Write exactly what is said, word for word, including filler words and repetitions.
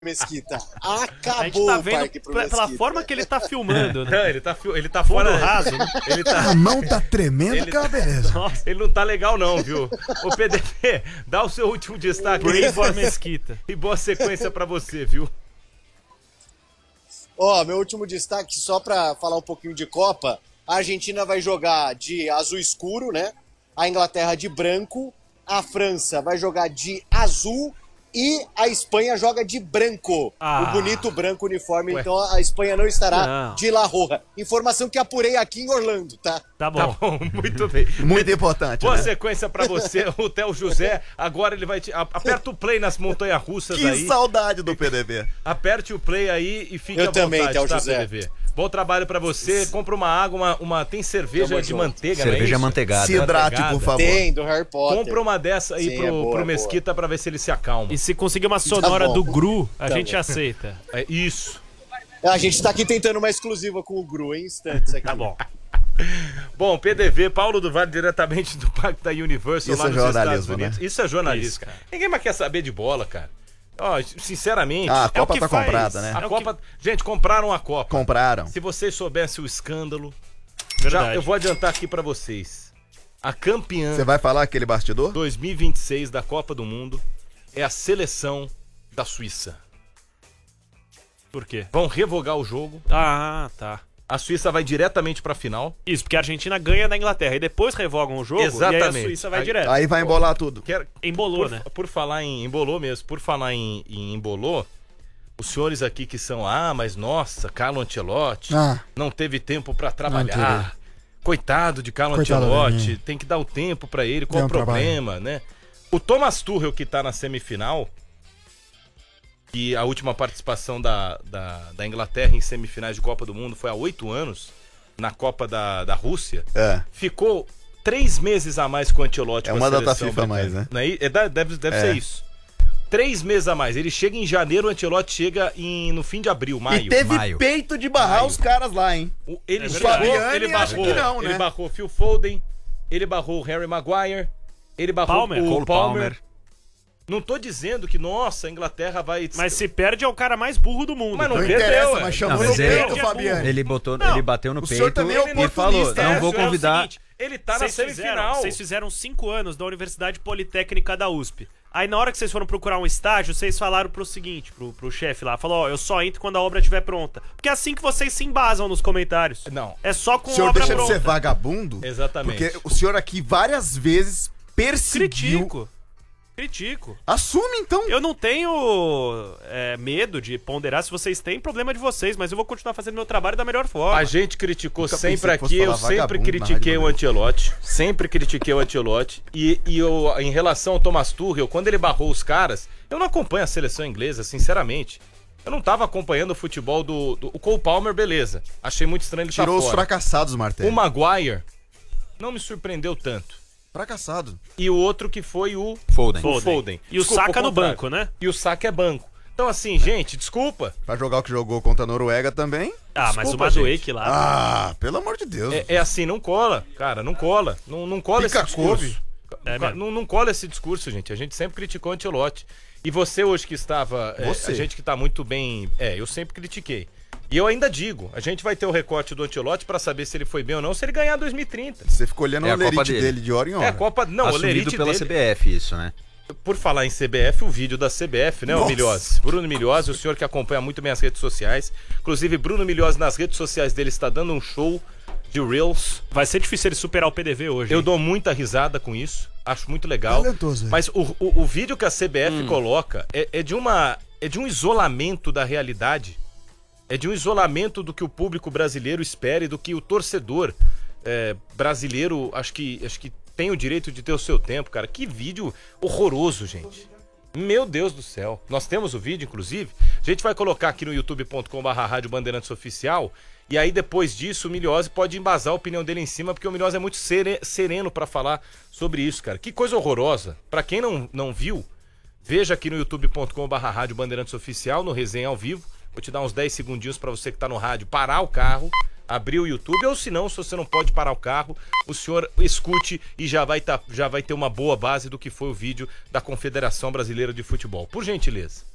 Mesquita. A gente Acabou tá o vendo parque pro pela Mesquita. forma que ele tá filmando, né? Não, ele tá, fi- ele tá Fundo fora. raso, né? Ele tá, A mão tá tremendo, Ele- que é uma beleza. Nossa, ele não tá legal, não, viu? Ô, P D P, dá o seu último destaque aí. Pray for Mesquita. E boa sequência pra você, viu? Ó, meu último destaque, só pra falar um pouquinho de Copa. A Argentina vai jogar de azul escuro, né? A Inglaterra de branco. A França vai jogar de azul. E a Espanha joga de branco. Ah. O bonito branco uniforme. Ué. Então a Espanha não estará Não. de La Roja. Informação que apurei aqui em Orlando, tá? Tá Tá bom. bom, muito bem. Muito importante, Boa né? sequência pra você, o Theo José. Agora ele vai te. a- Aperta o play nas montanhas russas Que aí. saudade do P D B. Aperte o play aí e fique Eu à vontade, também, Theo tá, José. P D V? Bom trabalho pra você. Compra uma água, uma, uma- tem cerveja Tamo de junto. manteiga, não é Cerveja isso? manteigada. Se hidrate, Manteigada. por favor. Tem, do Harry Potter. Compra uma dessa aí Sim, pro, é boa, pro é Mesquita pra ver se ele se acalma. E se conseguir uma sonora bom. do Gru, a Tá gente bom. aceita. É isso. A gente tá aqui tentando uma exclusiva com o Gru, em instantes aqui. Tá bom. Bom, P D V, Paulo do Vale, diretamente do Parque da Universal, Isso lá é nos Estados jornalismo, Unidos. né? Isso é jornalismo. Isso, cara. Ninguém mais quer saber de bola, cara. Ó, sinceramente, Ah, a É o Copa que tá faz. comprada, né? a é o Copa... Gente, compraram a Copa. Compraram. Se vocês soubessem o escândalo, Verdade. já eu vou adiantar aqui pra vocês. A campeã Você vai falar aquele bastidor? dois mil e vinte e seis da Copa do Mundo é a seleção da Suíça. Por quê? Vão revogar o jogo. Ah, tá. A Suíça vai diretamente pra final. Isso, porque a Argentina ganha da Inglaterra e depois revogam o jogo e aí a Exatamente. Suíça vai Aí- direto. Aí vai embolar tudo. Quero, Embolou, por, né? por falar em embolou mesmo, por falar em, em embolou, os senhores aqui que são, ah, mas nossa, Carlo Ancelotti Ah. não teve tempo pra Não trabalhar. Coitado de Carlo Coitado Ancelotti, dele. tem que dar o tempo pra ele, qual Deu o um trabalho. problema, né? O Thomas Tuchel, que tá na semifinal, e a última participação da, da, da Inglaterra em semifinais de Copa do Mundo foi há oito anos, na Copa da, da Rússia, É. ficou três meses a mais com o Ancelotti. É com a uma data seleção FIFA a mais, britânica. né? Não é i- é da- deve deve É. ser isso. Três meses a mais. Ele chega em janeiro, o Ancelotti chega em, no fim de abril, maio. E teve maio. peito de barrar Maio. os caras lá, hein? O- Ele É chegou, verdade. ele Fabiani, acho barrou, que não, né? ele barrou Phil Foden, ele barrou o Harry Maguire, ele barrou Palmer. o Cole Palmer. Palmer. Não tô dizendo que, nossa, a Inglaterra vai... Mas se perde é o cara mais burro do mundo. Mas não Não perdeu, interessa, é. mas chamou Não, no mas ele- peito, ele é Fabiani. Ele, botou, Não, ele bateu no o peito senhor também é e falou, oportunista, não né? vou Isso é o convidar... seguinte, ele tá na Vocês semifinal. fizeram, vocês fizeram cinco anos da Universidade Politécnica da U S P. Aí na hora que vocês foram procurar um estágio, vocês falaram pro seguinte, pro, pro chefe lá, falou, ó, eu só entro quando a obra estiver pronta. Porque é assim que vocês se embasam nos comentários. Não. É só com O senhor obra deixa de pronta. ser vagabundo? Exatamente. Porque o senhor aqui várias vezes perseguiu... Critico. Critico. Assume, então. Eu não tenho é, medo de ponderar se vocês têm problema de vocês, mas eu vou continuar fazendo meu trabalho da melhor forma. A gente criticou Nunca sempre pensei que fosse aqui, eu falar sempre vagabundo na critiquei Rádio o Ancelotti, sempre critiquei o Ancelotti, e, e eu, em relação ao Thomas Tuchel, quando ele barrou os caras, eu não acompanho a seleção inglesa, sinceramente. Eu não tava acompanhando o futebol do, do o Cole Palmer, beleza. Achei muito estranho ele Tirou tá os fora. fracassados, Martelli. O Maguire não me surpreendeu tanto. Fracassado. E o outro que foi o Foden. o Foden. E o Desculpa, Saka ao no contrário. banco, né? E o Saka é banco. Então assim, gente, desculpa. Pra jogar o que jogou contra a Noruega também. Ah, mas o Desculpa, Madueke lá... Ah, pelo amor de Deus. É, é assim, não cola, cara, não cola. Não, não cola Pica esse discurso. couve. É mesmo. não, não cola esse discurso, gente. A gente sempre criticou o Ancelotti. E você hoje que estava... é, Você. a gente que tá muito bem... É, eu sempre critiquei. E eu ainda digo, a gente vai ter o recorte do Ancelotti pra saber se ele foi bem ou não, se ele ganhar dois mil e trinta. Você ficou olhando É o a Copa lerite dele. dele de hora em hora. É a Copa... Não, o Assumido lerite pela dele... C B F isso, né? Por falar em C B F, o vídeo da C B F, né, o Nossa. Milhose? Bruno Milhose, o senhor que acompanha muito bem as redes sociais. Inclusive, Bruno Milhose nas redes sociais dele está dando um show de Reels. Vai ser difícil ele superar o P D V hoje. Eu hein? dou muita risada com isso. Acho muito legal. Talentoso, velho. Mas o, o, o vídeo que a C B F coloca é, é de uma, é de um isolamento da realidade. É de um isolamento do que o público brasileiro espera e do que o torcedor é, brasileiro acho que, acho que tem o direito de ter o seu tempo, cara. Que vídeo horroroso, gente. Meu Deus do céu. Nós temos o vídeo, inclusive. A gente vai colocar aqui no youtube ponto com barra rádio bandeirantes oficial. E aí, depois disso, o Milhose pode embasar a opinião dele em cima, porque o Milhose é muito sere- sereno pra falar sobre isso, cara. Que coisa horrorosa. Pra quem não, não viu, veja aqui no youtube ponto com barra rádio bandeirantes oficial, no Resenha ao Vivo. Vou te dar uns dez segundinhos pra você que tá no rádio parar o carro, abrir o YouTube, ou se não, se você não pode parar o carro, o senhor escute e já vai, tá, já vai ter uma boa base do que foi o vídeo da Confederação Brasileira de Futebol. Por gentileza.